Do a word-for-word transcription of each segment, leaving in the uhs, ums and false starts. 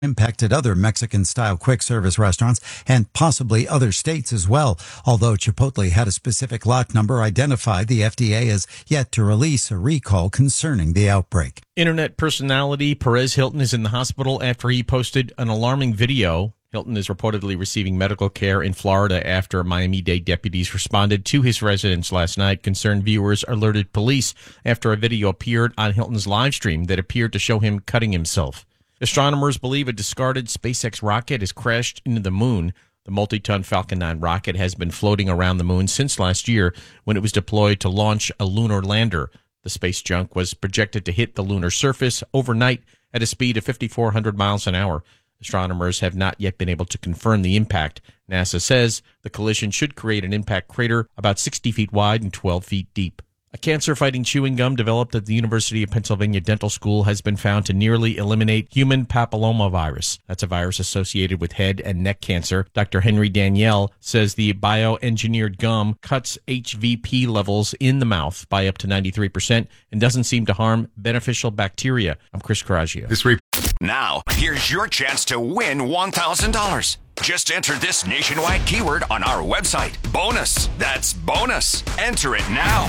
impacted other Mexican-style quick-service restaurants and possibly other states as well. Although Chipotle had a specific lot number identified, the F D A has yet to release a recall concerning the outbreak. Internet personality Perez Hilton is in the hospital after he posted an alarming video. Hilton is reportedly receiving medical care in Florida after Miami-Dade deputies responded to his residence last night. Concerned viewers alerted police after a video appeared on Hilton's live stream that appeared to show him cutting himself. Astronomers believe a discarded SpaceX rocket has crashed into the moon. The multi-ton Falcon nine rocket has been floating around the moon since last year when it was deployed to launch a lunar lander. The space junk was projected to hit the lunar surface overnight at a speed of fifty-four hundred miles an hour. Astronomers have not yet been able to confirm the impact. NASA says the collision should create an impact crater about sixty feet wide and twelve feet deep. A cancer-fighting chewing gum developed at the University of Pennsylvania Dental School has been found to nearly eliminate human papillomavirus. That's a virus associated with head and neck cancer. Doctor Henry Danielle says the bioengineered gum cuts H V P levels in the mouth by up to ninety-three percent and doesn't seem to harm beneficial bacteria. I'm Chris Coraggio. This re- now, here's your chance to win one thousand dollars. Just enter this nationwide keyword on our website. Bonus. That's bonus. Enter it now.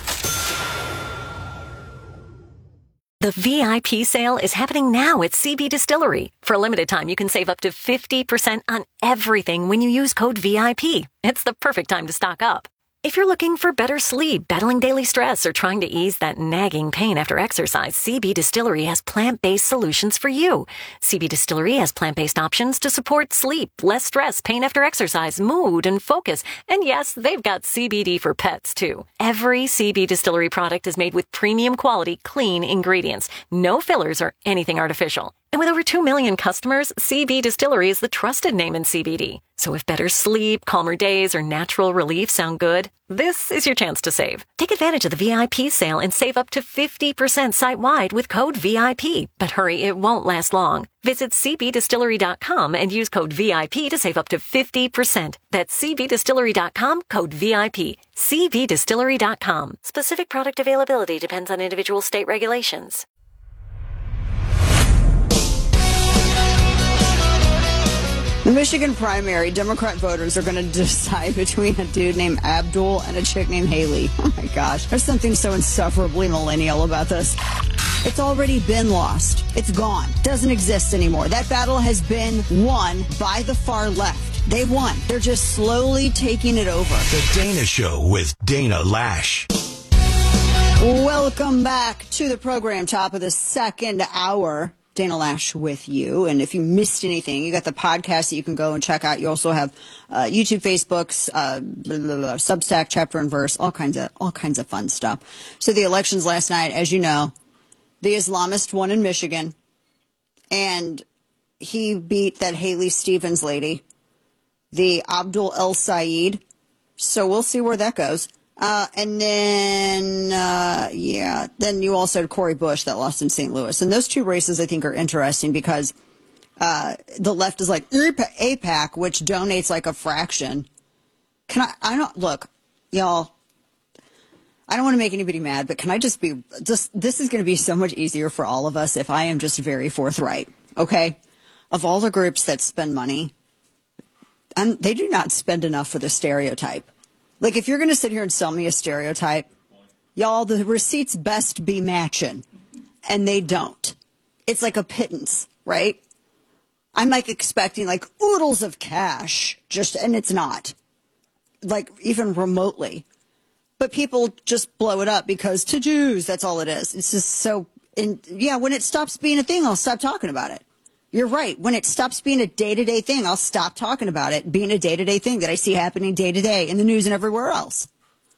The V I P sale is happening now at C B Distillery. For a limited time, you can save up to fifty percent on everything when you use code V I P. It's the perfect time to stock up. If you're looking for better sleep, battling daily stress, or trying to ease that nagging pain after exercise, C B Distillery has plant-based solutions for you. C B Distillery has plant-based options to support sleep, less stress, pain after exercise, mood, and focus. And yes, they've got C B D for pets, too. Every C B Distillery product is made with premium quality, clean ingredients. No fillers or anything artificial. And with over two million customers, C B Distillery is the trusted name in C B D. So if better sleep, calmer days, or natural relief sound good, this is your chance to save. Take advantage of the V I P sale and save up to fifty percent site-wide with code V I P. But hurry, it won't last long. Visit c b distillery dot com and use code V I P to save up to fifty percent. That's c b distillery dot com, code V I P. c b distillery dot com. Specific product availability depends on individual state regulations. The Michigan primary, Democrat voters are going to decide between a dude named Abdul and a chick named Haley. Oh my gosh, there's something so insufferably millennial about this. It's already been lost. It's gone. Doesn't exist anymore. That battle has been won by the far left. They've won. They're just slowly taking it over. The Dana Show with Dana Lash. Welcome back to the program, top of the second hour. Dana Lash with you. And if you missed anything, you got the podcast that you can go and check out. You also have uh, YouTube, Facebooks, uh, blah, blah, blah, Substack, chapter and verse, all kinds of all kinds of fun stuff. So the elections last night, as you know, the Islamist won in Michigan, and he beat that Haley Stevens lady, the Abdul El Sayed. So we'll see where that goes. Uh, and then, uh, yeah, then you also had Cori Bush that lost in Saint Louis. And those two races, I think, are interesting because uh, the left is like A PAC, which donates like a fraction. Can I, I don't, look, y'all, I don't want to make anybody mad, but can I just be, just, this is going to be so much easier for all of us if I am just very forthright, okay? Of all the groups that spend money, and they do not spend enough for the stereotype. Like, if you're going to sit here and sell me a stereotype, y'all, the receipts best be matching. And they don't. It's like a pittance, right? I'm, like, expecting, like, oodles of cash, just, and it's not. Like, even remotely. But people just blow it up because to Jews, that's all it is. It's just so, and yeah, when it stops being a thing, I'll stop talking about it. You're right. When it stops being a day-to-day thing, I'll stop talking about it being a day-to-day thing that I see happening day-to-day in the news and everywhere else.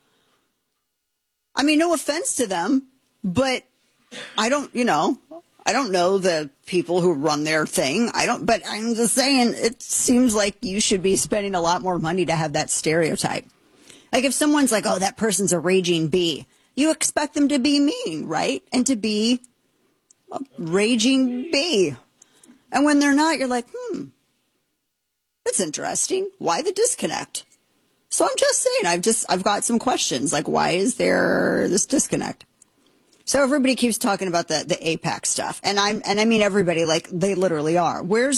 I mean, no offense to them, but I don't, you know, I don't know the people who run their thing. I don't, but I'm just saying it seems like you should be spending a lot more money to have that stereotype. Like if someone's like, oh, that person's a raging bee, you expect them to be mean, right? And to be a raging bee. And when they're not, you're like, hmm, that's interesting. Why the disconnect? So I'm just saying, I've just, I've got some questions. Like, why is there this disconnect? So everybody keeps talking about the, the AIPAC stuff. And I'm, and I mean everybody, like they literally are. Where's